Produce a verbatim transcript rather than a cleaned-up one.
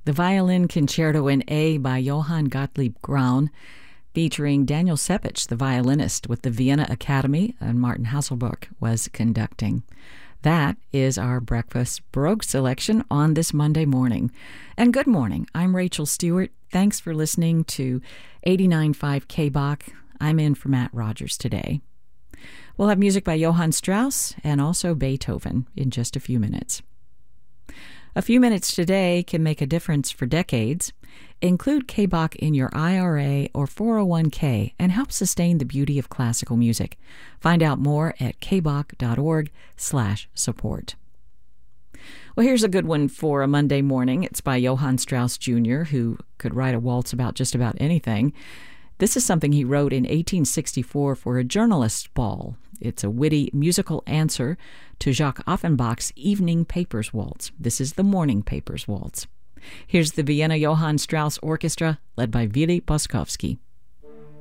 The Violin Concerto in A by Johann Gottlieb Graun, featuring Daniel Sepich, the violinist with the Vienna Academy, and Martin Hasselbach was conducting. That is our Breakfast Baroque selection on this Monday morning. And good morning. I'm Rachel Stewart. Thanks for listening to eighty-nine point five K B O C. I'm in for Matt Rogers today. We'll have music by Johann Strauss and also Beethoven in just a few minutes. A few minutes today can make a difference for decades. Include K B O C in your I R A or four oh one k and help sustain the beauty of classical music. Find out more at kboc.org slash support. Well, here's a good one for a Monday morning. It's by Johann Strauss Junior, who could write a waltz about just about anything. This is something he wrote in eighteen sixty-four for a journalist's ball. It's a witty musical answer to Jacques Offenbach's Evening Papers Waltz. This is the Morning Papers Waltz. Here's the Vienna Johann Strauss Orchestra, led by Willy Boskowski.